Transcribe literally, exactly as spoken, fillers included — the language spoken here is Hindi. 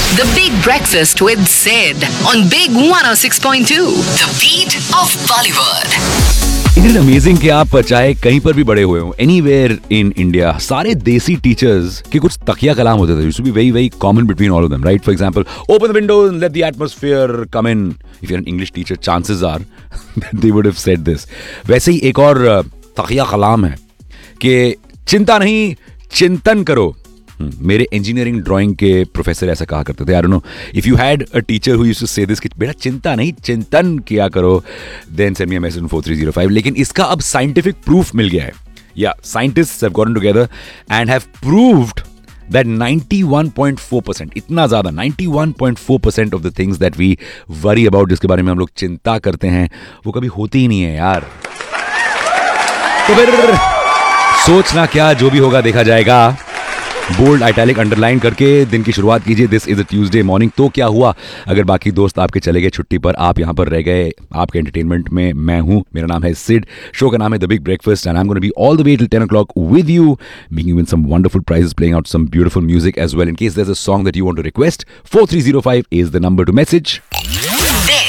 The Big Breakfast with Sid on Big one oh six point two. The beat of Bollywood. It is amazing कि आप चाहे कहीं पर भी बड़े हुए हो, एनीवेयर इन इंडिया, सारे देसी टीचर्स के कुछ तकिया कलाम होते थे. Used to be very very common between all of them, right? For example, open the window and let the atmosphere come in. If you are an English teacher, chances are they would have said this. वैसे ही एक और तकिया कलाम है कि चिंता नहीं, चिंतन करो. मेरे इंजीनियरिंग ड्राइंग के प्रोफेसर ऐसा कहा करते थे. I don't know if you had a teacher who used to से दिस कि बेटा चिंता नहीं, चिंतन किया करो. Then send me a message on four three zero five. लेकिन इसका अब साइंटिफिक प्रूफ मिल गया है. या scientists have gotten together and have proved that ninety-one point four percent, इतना ज्यादा ninety-one point four percent of the things that we worry about, जिसके बारे में हम लोग चिंता करते हैं, वो कभी होती ही नहीं है यार. तो फिर सोचना क्या, जो भी होगा देखा जाएगा. बोल्ड आइटैलिक अंडरलाइन करके दिन की शुरुआत कीजिए. This is a Tuesday morning. तो क्या हुआ अगर बाकी दोस्त आपके चले गए छुट्टी पर, आप यहां पर रह गए. आपके एंटरटेनमेंट में मैं हूं. मेरा नाम है सिड. शो का नाम है the big breakfast and I am gonna be all the way till ten o'clock with you, making you win some wonderful prizes, playing out some beautiful music as well. In case there's a song that you want to request, four three zero five is the number to message.